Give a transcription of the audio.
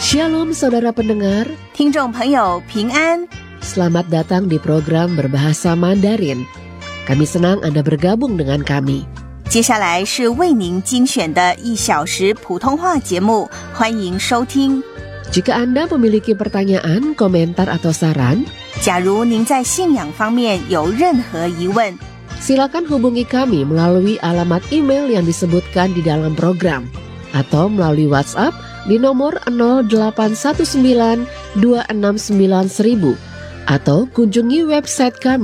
Shalom saudara pendengar, 听众朋友平安， selamat datang di program Berbahasa Mandarin. Kami senang Anda bergabung dengan kami. 接下来是为您精选的1小时普通话节目，欢迎收听。 Jika Anda memiliki pertanyaan, komentar atau saran, 假如您在信仰方面有任何疑问， silakan hubungi kami melalui alamat email yang disebutkan di dalam program atau melalui WhatsApp di nomor 0819 269 1000 atau kunjungi website kami